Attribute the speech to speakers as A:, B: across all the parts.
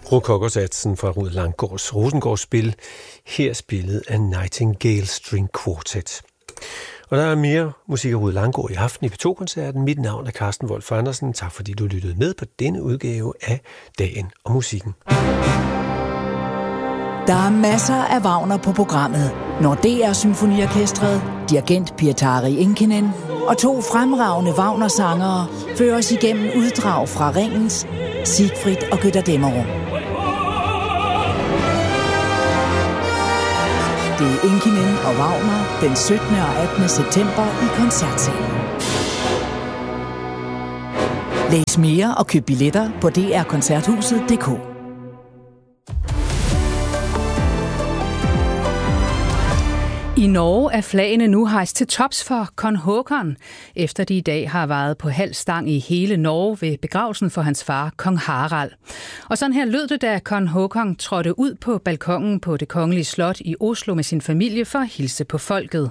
A: Rokokosatsen fra Ruud Langgaards Rosengårdsspil, her spillet af Nightingale String Quartet. Og der er mere musik af Ruud Langgaard i aften i P2-koncerten. Mit navn er Carsten Wolf Andersen. Tak fordi du lyttede med på denne udgave af Dagen og Musikken.
B: Der er masser af Wagner på programmet, når DR Symfoniorkestret, dirigent Pietari Inkinen og 2 fremragende Wagner-sangere fører os igennem uddrag fra Ringens, Siegfried og Götterdämmerung. Det er Inkinen og Wagner den 17. og 18. september i Koncertsalen. Læs mere og køb billetter på drkoncerthuset.dk.
C: I Norge er flagene nu hejst til tops for kong Håkon, efter de i dag har varet på halv stang i hele Norge ved begravelsen for hans far, kong Harald. Og sådan her lød det, da kong Håkon trådte ud på balkongen på det kongelige slot i Oslo med sin familie for at hilse på folket.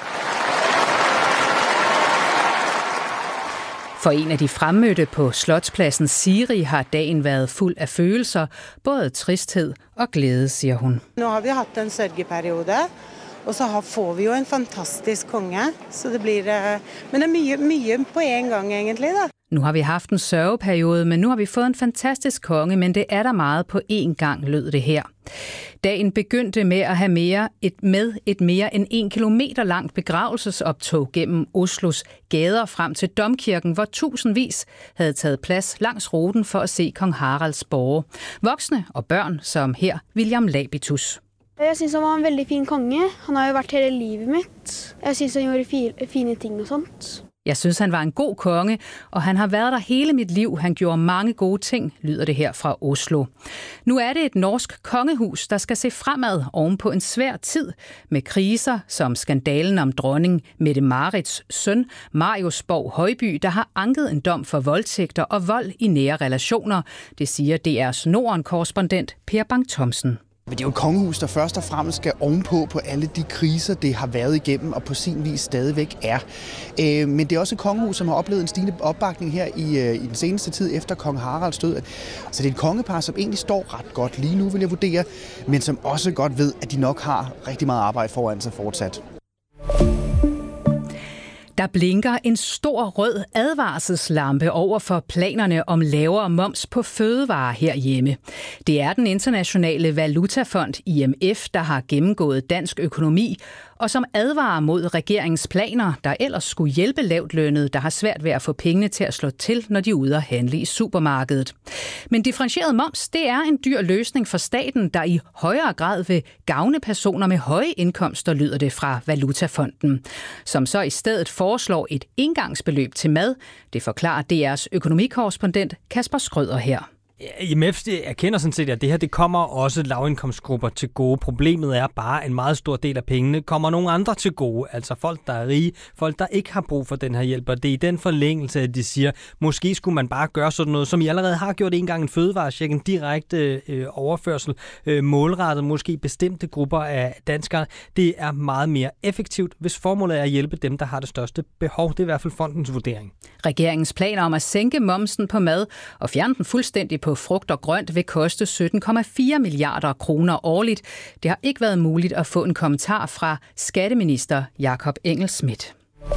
C: For en af de fremmødte på Slotspladsen, Siri, har dagen været fuld af følelser, både tristhed og glæde, siger hun.
D: Nu har vi haft en sørgeperiode. Og så får vi jo en fantastisk konge, så det bliver, men det er mye på en gang egentlig da.
C: Nu har vi haft en sørgeperiode, men nu har vi fået en fantastisk konge, men det er der meget på én gang, lød det her. Dagen begyndte med at have et mere end 1 kilometer langt begravelsesoptog gennem Oslos gader frem til Domkirken, hvor tusindvis havde taget plads langs ruten for at se kong Haralds borge. Voksne og børn, som her William Labitus.
E: Jeg synes han var en veldig fin konge. Han har jo været hele livet mitt. Jeg synes han gjorde fine ting og sånt.
C: Jeg synes han var en god konge, og han har været der hele mit liv. Han gjorde mange gode ting, lyder det her fra Oslo. Nu er det et norsk kongehus, der skal se fremad ovenpå en svær tid med kriser som skandalen om dronning Mette-Marits søn, Marius Borg Højby, der har anket en dom for voldtægter og vold i nære relationer. Det siger DR's Norden-korrespondent Per Bang-Thomsen.
F: Men det er jo et kongehus, der først og fremmest skal ovenpå alle de kriser, det har været igennem og på sin vis stadigvæk er. Men det er også et kongehus, som har oplevet en stigende opbakning her i den seneste tid efter kong Haralds død. Så det er et kongepar, som egentlig står ret godt lige nu, vil jeg vurdere, men som også godt ved, at de nok har rigtig meget arbejde foran sig fortsat.
C: Der blinker en stor rød advarselslampe over for planerne om lavere moms på fødevarer herhjemme. Det er den internationale valutafond IMF, der har gennemgået dansk økonomi, og som advarer mod regeringens planer, der ellers skulle hjælpe lavtlønnede, der har svært ved at få pengene til at slå til, når de er ude at handle i supermarkedet. Men differentieret moms, det er en dyr løsning for staten, der i højere grad vil gavne personer med høje indkomster, lyder det fra Valutafonden, som så i stedet foreslår et engangsbeløb til mad. Det forklarer DR's økonomikorrespondent Kasper Skrøder her.
G: IMF erkender sådan set, at det her det kommer også lavindkomstgrupper til gode. Problemet er bare, at en meget stor del af pengene kommer nogle andre til gode. Altså folk, der er rige, folk, der ikke har brug for den her hjælp. Og det er i den forlængelse, at de siger, måske skulle man bare gøre sådan noget, som I allerede har gjort en gang, en fødevarecheck, en direkte overførsel, målrettet måske bestemte grupper af danskere. Det er meget mere effektivt, hvis formålet er at hjælpe dem, der har det største behov. Det er i hvert fald fondens vurdering.
C: Regeringens planer om at sænke momsen på mad og fjerne den fuldstændig på frugt og grønt vil koste 17,4 milliarder kroner årligt. Det har ikke været muligt at få en kommentar fra skatteminister Jakob Engel-Schmidt.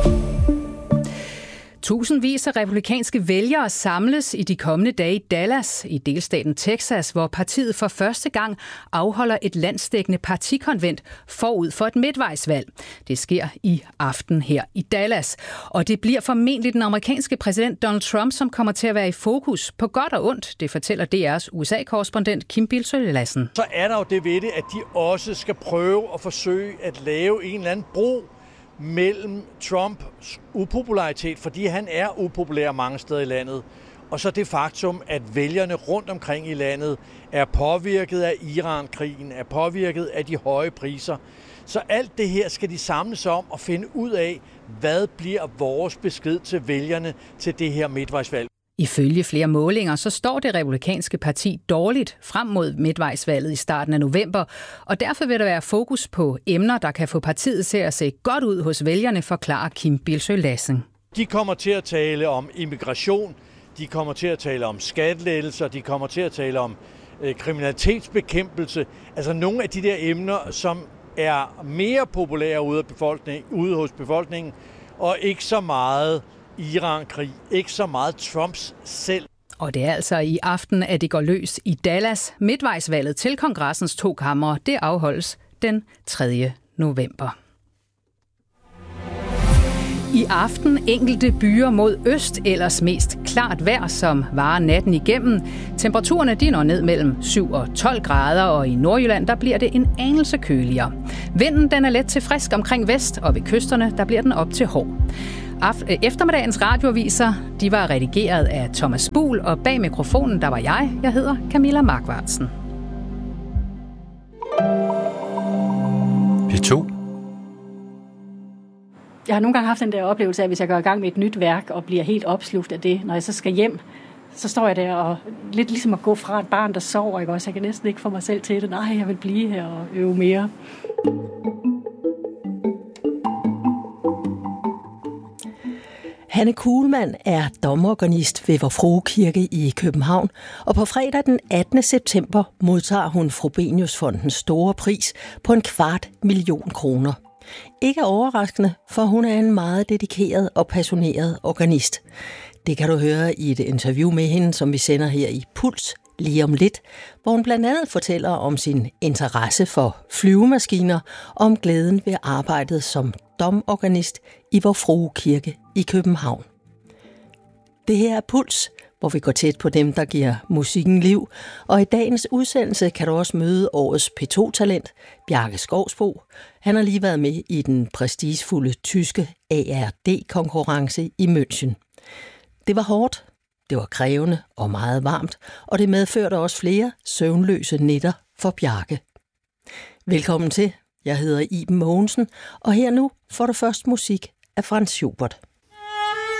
C: Tusindvis af republikanske vælgere samles i de kommende dage i Dallas i delstaten Texas, hvor partiet for første gang afholder et landsdækkende partikonvent forud for et midtvejsvalg. Det sker i aften her i Dallas, og det bliver formentlig den amerikanske præsident Donald Trump, som kommer til at være i fokus på godt og ondt. Det fortæller DR's USA-korrespondent Kim Bildsøe Lassen.
H: Så er der jo det ved det, at de også skal prøve at forsøge at lave en eller anden bro mellem Trumps upopularitet, fordi han er upopulær mange steder i landet, og så det faktum, at vælgerne rundt omkring i landet er påvirket af Iran-krigen, er påvirket af de høje priser. Så alt det her skal de samles om og finde ud af, hvad bliver vores besked til vælgerne til det her midtvejsvalg.
C: Ifølge flere målinger, så står det republikanske parti dårligt frem mod midtvejsvalget i starten af november, og derfor vil der være fokus på emner, der kan få partiet til at se godt ud hos vælgerne, forklarer Kim Bildsøe Lassen.
H: De kommer til at tale om immigration, de kommer til at tale om skattelettelser, de kommer til at tale om kriminalitetsbekæmpelse, altså nogle af de der emner, som er mere populære ude hos befolkningen, og ikke så meget Iran-krig, ikke så meget Trumps selv.
C: Og det er altså i aften, at det går løs i Dallas. Midtvejsvalget til kongressens 2 kamre, det afholdes den 3. november. I aften enkelte byer mod øst, ellers mest klart vejr, som varer natten igennem. Temperaturerne de når ned mellem 7 og 12 grader, og i Nordjylland der bliver det en anelse køligere. Vinden den er let til frisk omkring vest, og ved kysterne der bliver den op til hård. Eftermiddagens radioaviser, de var redigeret af Thomas Buhl, og bag mikrofonen der var jeg. Jeg hedder Camilla Markvartsen.
A: P2.
I: Jeg har nogle gange haft den der oplevelse af, at hvis jeg går i gang med et nyt værk og bliver helt opslugt af det, når jeg så skal hjem, så står jeg der og lidt ligesom at gå fra et barn, der sover, ikke også? Jeg kan næsten ikke få mig selv til det. Nej, jeg vil blive her og øve mere.
J: Hanne Kuhlmann er domorganist ved Vor Frue Kirke i København, og på fredag den 18. september modtager hun Frobenius-fondens store pris på 250.000 kroner. Ikke overraskende, for hun er en meget dedikeret og passioneret organist. Det kan du høre i et interview med hende, som vi sender her i Puls lige om lidt, hvor hun blandt andet fortæller om sin interesse for flyvemaskiner og om glæden ved arbejdet som domorganist i Vor Frue Kirke i København. Det her er Puls, hvor vi går tæt på dem, der giver musikken liv, og i dagens udsendelse kan du også møde årets P2-talent, Bjarke Skovsbo. Han har lige været med i den prestigefulde tyske ARD-konkurrence i München. Det var hårdt, det var krævende og meget varmt, og det medførte også flere søvnløse nætter for Bjarke. Velkommen til. Jeg hedder Iben Mogensen, og her nu får du først musik af Franz Schubert.